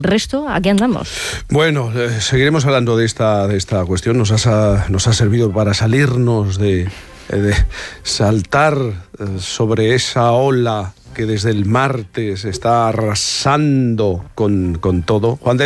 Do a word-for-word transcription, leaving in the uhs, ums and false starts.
resto, aquí andamos. Bueno, eh, seguiremos hablando de esta, de esta cuestión. Nos, has, nos ha servido para salirnos de, de saltar sobre esa ola que desde el martes está arrasando con, con todo. Juan de